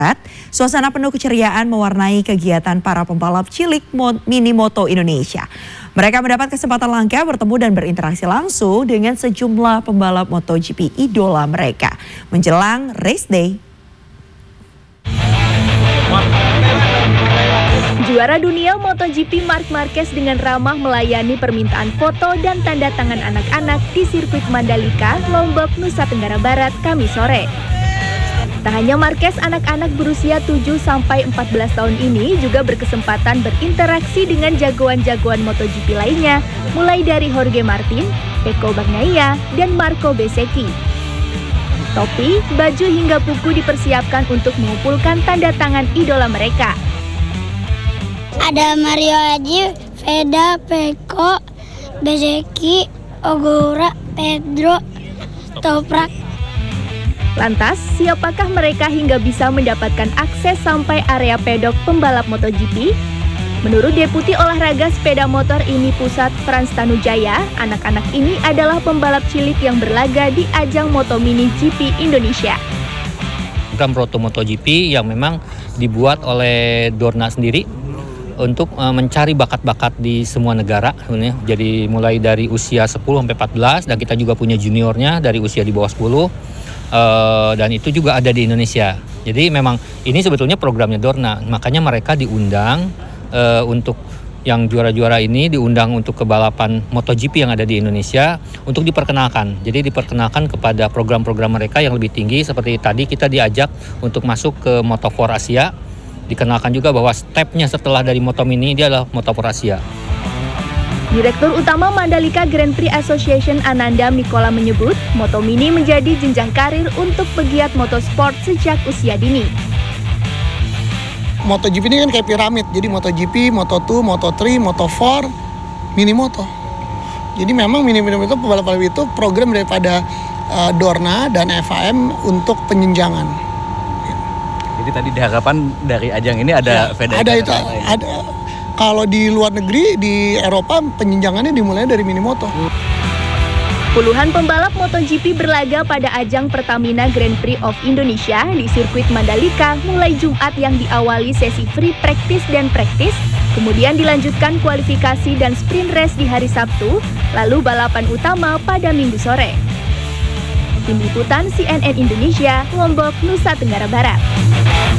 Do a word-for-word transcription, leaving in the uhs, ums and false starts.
Suasana penuh keceriaan mewarnai kegiatan para pembalap cilik Mini Moto Indonesia. Mereka mendapat kesempatan langka bertemu dan berinteraksi langsung dengan sejumlah pembalap MotoGP idola mereka menjelang race day. Juara dunia MotoGP Marc Marquez dengan ramah melayani permintaan foto dan tanda tangan anak-anak di sirkuit Mandalika, Lombok, Nusa Tenggara Barat, Kamis sore. Tak hanya Marquez, anak-anak berusia tujuh sampai empat belas tahun ini juga berkesempatan berinteraksi dengan jagoan-jagoan MotoGP lainnya, mulai dari Jorge Martin, Pecco Bagnaia, dan Marco Bezzecchi. Topi, baju hingga buku dipersiapkan untuk mengumpulkan tanda tangan idola mereka. Ada Mario Aji, Veda, Pecco, Bezzecchi, Ogura, Pedro, Toprak. Lantas, siapakah mereka hingga bisa mendapatkan akses sampai area pedok pembalap MotoGP? Menurut Deputi Olahraga Sepeda Motor ini Pusat Frans Tanujaya, anak-anak ini adalah pembalap cilik yang berlaga di ajang Moto Mini G P Indonesia. Program Proto MotoGP yang memang dibuat oleh Dorna sendiri untuk uh, mencari bakat-bakat di semua negara sebenarnya. Jadi mulai dari usia sepuluh sampai empat belas dan kita juga punya juniornya dari usia di bawah sepuluh. Uh, dan itu juga ada di Indonesia. Jadi memang ini sebetulnya programnya Dorna, makanya mereka diundang uh, untuk yang juara-juara ini diundang untuk ke balapan MotoGP yang ada di Indonesia untuk diperkenalkan. Jadi diperkenalkan kepada program-program mereka yang lebih tinggi, seperti tadi kita diajak untuk masuk ke Moto empat Asia. Dikenalkan juga bahwa stepnya setelah dari Moto Mini dia adalah Moto empat Asia. Direktur Utama Mandalika Grand Prix Association Ananda Mikola menyebut, Moto Mini menjadi jenjang karir untuk pegiat motorsport sejak usia dini. MotoGP ini kan kayak piramid, jadi MotoGP, Moto dua, Moto tiga, Moto empat, Mini Moto. Jadi memang Mini Moto itu pembalap itu program daripada uh, Dorna dan F A M untuk penjenjangan. Jadi tadi diharapkan dari ajang ini ada ya, federasi. Ada itu, ada. Kalau di luar negeri, di Eropa, penjenjangannya dimulai dari Mini Moto. Puluhan pembalap MotoGP berlaga pada ajang Pertamina Grand Prix of Indonesia di sirkuit Mandalika mulai Jumat yang diawali sesi free practice dan practice, kemudian dilanjutkan kualifikasi dan sprint race di hari Sabtu, lalu balapan utama pada Minggu sore. Tim Liputan C N N Indonesia, Lombok, Nusa Tenggara Barat.